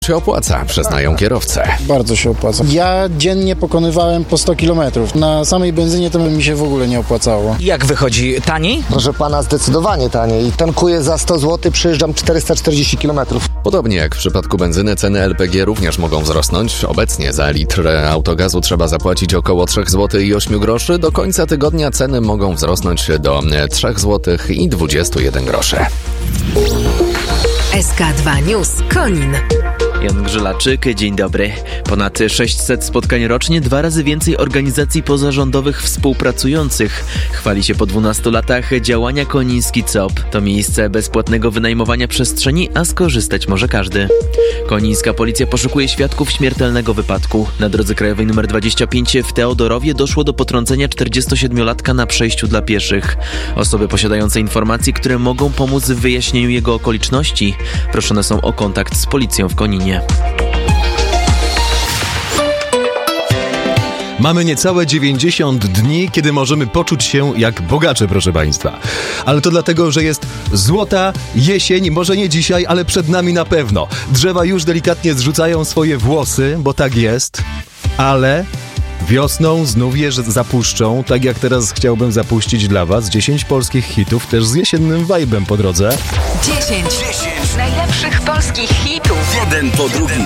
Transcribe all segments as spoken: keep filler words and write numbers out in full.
się opłaca, przyznają kierowcy. Bardzo się opłaca. Ja dziennie pokonywałem po sto kilometrów. Na samej benzynie to mi się w ogóle nie opłacało. Jak wychodzi? Taniej? Proszę pana, zdecydowanie taniej. Tankuję za sto złotych, przejeżdżam czterysta czterdzieści kilometrów. Podobnie jak w przypadku benzyny, ceny L P G również mogą wzrosnąć. Obecnie za litr autogazu trzeba zapłacić około trzy złote i osiem groszy. Do końca tygodnia ceny mogą wzrosnąć do trzy złote i dwadzieścia jeden groszy. S K dwa News Konin. Jan Grzelaczyk, dzień dobry. Ponad sześćset spotkań rocznie, dwa razy więcej organizacji pozarządowych współpracujących. Chwali się po dwunastu latach działania Koniński C O P. To miejsce bezpłatnego wynajmowania przestrzeni, a skorzystać może każdy. Konińska policja poszukuje świadków śmiertelnego wypadku. Na drodze krajowej nr dwadzieścia pięć w Teodorowie doszło do potrącenia czterdziestosiedmiolatka na przejściu dla pieszych. Osoby posiadające informacje, które mogą pomóc w wyjaśnieniu jego okoliczności, proszone są o kontakt z policją w Koninie. Mamy niecałe dziewięćdziesiąt dni, kiedy możemy poczuć się jak bogacze, proszę państwa. Ale to dlatego, że jest złota jesień, może nie dzisiaj, ale przed nami na pewno. Drzewa już delikatnie zrzucają swoje włosy, bo tak jest, ale wiosną znów je zapuszczą, tak jak teraz chciałbym zapuścić dla was dziesięć polskich hitów, też z jesiennym vibe'em po drodze. dziesięć najlepszych polskich hitów. Jeden po drugim.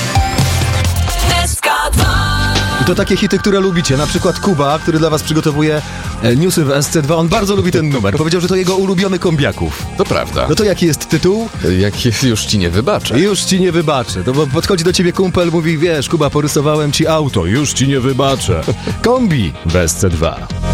S K dwa. I to takie hity, które lubicie. Na przykład Kuba, który dla was przygotowuje e, newsy w S C dwa. On bardzo lubi ten numer. Powiedział, że to jego ulubiony kombiaków. To prawda. No to jaki jest tytuł? Jak jest, już ci nie wybaczę. Już ci nie wybaczę. To bo podchodzi do ciebie kumpel, mówi, wiesz, Kuba, porysowałem ci auto. Już ci nie wybaczę. Kombi w S C dwa.